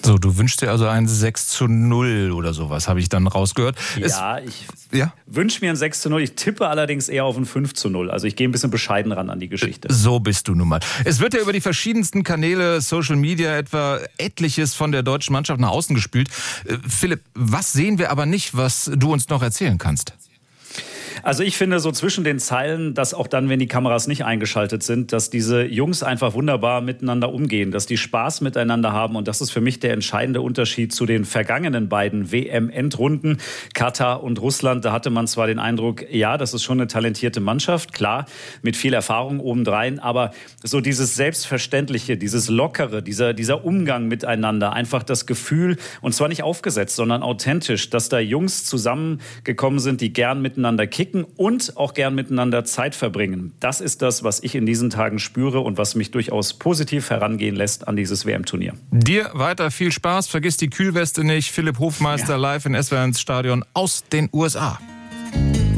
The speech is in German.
So, du wünschst dir also ein 6:0 oder sowas, habe ich dann rausgehört. Ja, ich wünsche mir ein 6:0. Ich tippe allerdings eher auf ein 5:0. Also ich gehe ein bisschen bescheiden ran an die Geschichte. So bist du nun mal. Es wird ja über die verschiedensten Kanäle, Social Media etwa etliches von der deutschen Mannschaft nach außen gespült. Philipp, was sehen wir aber nicht, was du uns noch erzählen kannst? Also ich finde so zwischen den Zeilen, dass auch dann, wenn die Kameras nicht eingeschaltet sind, dass diese Jungs einfach wunderbar miteinander umgehen, dass die Spaß miteinander haben. Und das ist für mich der entscheidende Unterschied zu den vergangenen beiden WM-Endrunden, Katar und Russland. Da hatte man zwar den Eindruck, ja, das ist schon eine talentierte Mannschaft, klar, mit viel Erfahrung obendrein. Aber so dieses Selbstverständliche, dieses Lockere, dieser Umgang miteinander, einfach das Gefühl, und zwar nicht aufgesetzt, sondern authentisch, dass da Jungs zusammengekommen sind, die gern miteinander kicken und auch gern miteinander Zeit verbringen. Das ist das, was ich in diesen Tagen spüre und was mich durchaus positiv herangehen lässt an dieses WM-Turnier. Dir weiter viel Spaß, vergiss die Kühlweste nicht. Philipp Hofmeister live in SWR1 Stadion aus den USA.